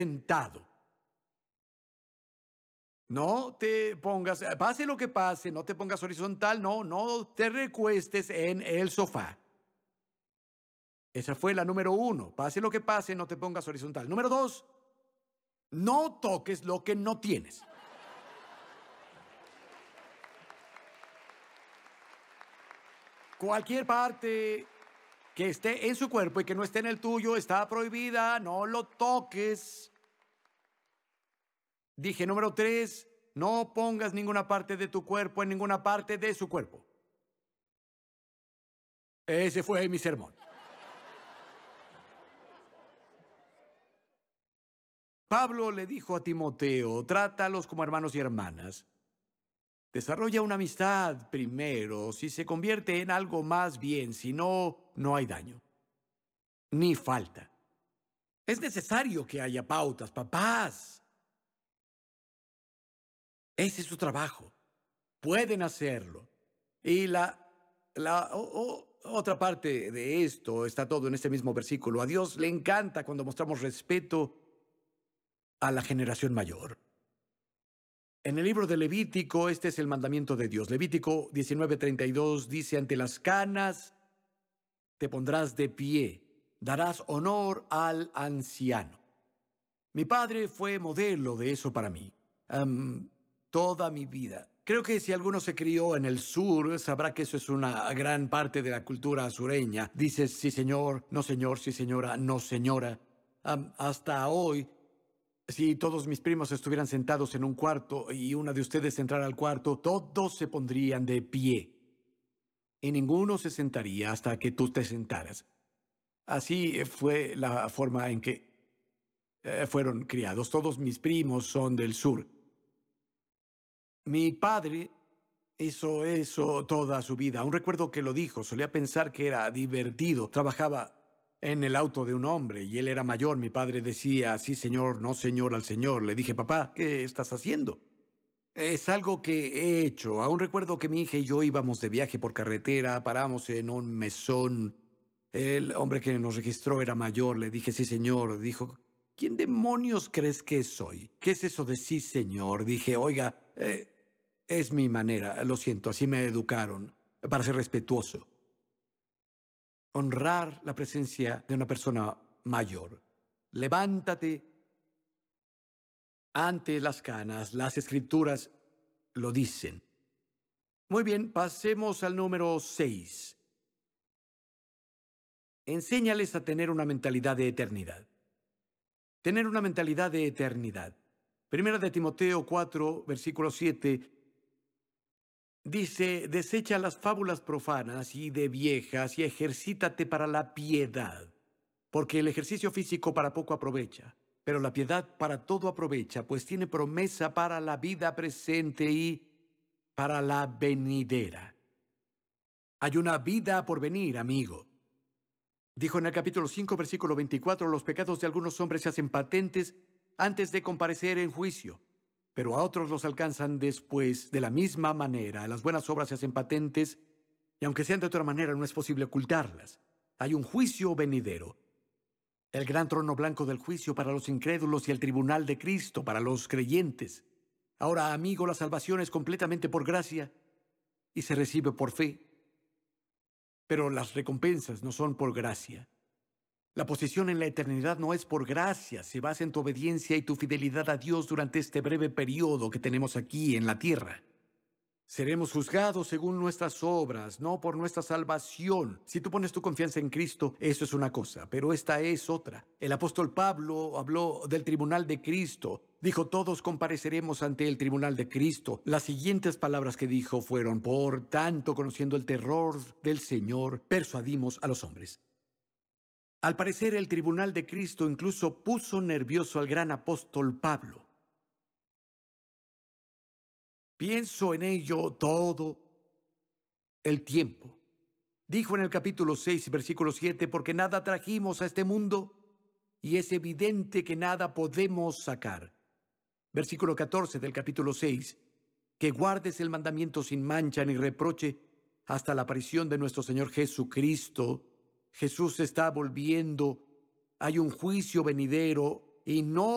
sentado. No te pongas, pase lo que pase, no te pongas horizontal, no te recuestes en el sofá. Esa fue la número uno. Pase lo que pase, no te pongas horizontal. Número dos, no toques lo que no tienes. Cualquier parte que esté en su cuerpo y que no esté en el tuyo está prohibida, no lo toques. Dije número tres, no pongas ninguna parte de tu cuerpo en ninguna parte de su cuerpo. Ese fue mi sermón. Pablo le dijo a Timoteo, trátalos como hermanos y hermanas. Desarrolla una amistad primero, si se convierte en algo más bien, si no, no hay daño, ni falta. Es necesario que haya pautas, papás. Ese es su trabajo. Pueden hacerlo. Y otra parte de esto está todo en este mismo versículo. A Dios le encanta cuando mostramos respeto a la generación mayor. En el libro de Levítico, este es el mandamiento de Dios. Levítico 19:32 dice, ante las canas te pondrás de pie, darás honor al anciano. Mi padre fue modelo de eso para mí, toda mi vida. Creo que si alguno se crió en el sur, sabrá que eso es una gran parte de la cultura sureña. Dices, sí señor, no señor, sí señora, no señora. Hasta hoy, si todos mis primos estuvieran sentados en un cuarto y una de ustedes entrara al cuarto, todos se pondrían de pie. Y ninguno se sentaría hasta que tú te sentaras. Así fue la forma en que fueron criados. Todos mis primos son del sur. Mi padre hizo eso toda su vida. Aún recuerdo que lo dijo. Solía pensar que era divertido. Trabajaba en el auto de un hombre y él era mayor. Mi padre decía, sí señor, no señor al señor. Le dije, papá, ¿qué estás haciendo? Es algo que he hecho. Aún recuerdo que mi hija y yo íbamos de viaje por carretera, paramos en un mesón. El hombre que nos registró era mayor. Le dije, sí, señor. Dijo, ¿quién demonios crees que soy? ¿Qué es eso de sí, señor? Dije, oiga, es mi manera. Lo siento, así me educaron, para ser respetuoso. Honrar la presencia de una persona mayor. Levántate ante las canas. Las escrituras lo dicen. Muy bien, pasemos al número 6. Enséñales a tener una mentalidad de eternidad. Tener una mentalidad de eternidad. Primera de Timoteo 4, versículo 7, dice, desecha las fábulas profanas y de viejas y ejercítate para la piedad, porque el ejercicio físico para poco aprovecha, pero la piedad para todo aprovecha, pues tiene promesa para la vida presente y para la venidera. Hay una vida por venir, amigo. Dijo en el capítulo 5, versículo 24, los pecados de algunos hombres se hacen patentes antes de comparecer en juicio, pero a otros los alcanzan después. De la misma manera, las buenas obras se hacen patentes, y aunque sean de otra manera, no es posible ocultarlas. Hay un juicio venidero, el gran trono blanco del juicio para los incrédulos y el tribunal de Cristo para los creyentes. Ahora, amigo, la salvación es completamente por gracia y se recibe por fe. Pero las recompensas no son por gracia. La posición en la eternidad no es por gracia, se basa en tu obediencia y tu fidelidad a Dios durante este breve periodo que tenemos aquí en la tierra. Seremos juzgados según nuestras obras, no por nuestra salvación. Si tú pones tu confianza en Cristo, eso es una cosa, pero esta es otra. El apóstol Pablo habló del tribunal de Cristo. Dijo, todos compareceremos ante el tribunal de Cristo. Las siguientes palabras que dijo fueron, por tanto, conociendo el terror del Señor, persuadimos a los hombres. Al parecer, el tribunal de Cristo incluso puso nervioso al gran apóstol Pablo. Pienso en ello todo el tiempo. Dijo en el capítulo 6, versículo 7, porque nada trajimos a este mundo y es evidente que nada podemos sacar. Versículo 14 del capítulo 6, que guardes el mandamiento sin mancha ni reproche hasta la aparición de nuestro Señor Jesucristo. Jesús está volviendo, hay un juicio venidero y no